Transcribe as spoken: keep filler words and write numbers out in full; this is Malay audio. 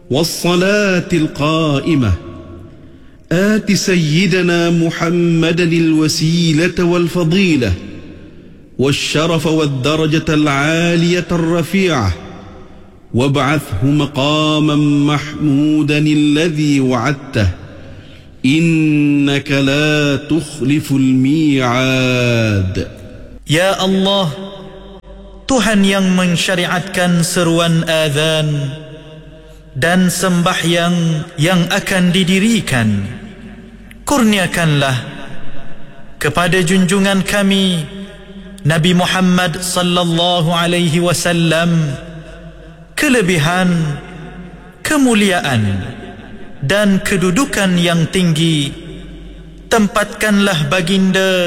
والصلاة القائمة آت سيدنا محمدا الوسيلة والفضيلة والشرف والدرجة العالية الرفيعة وابعثه مقاما محمودا الذي وعدته إنك لا تخلف الميعاد. Ya Allah, Tuhan yang mensyariatkan seruan azan dan sembahyang yang akan didirikan, kurniakanlah kepada junjungan kami Nabi Muhammad sallallahu alaihi wasallam kelebihan, kemuliaan dan kedudukan yang tinggi. Tempatkanlah baginda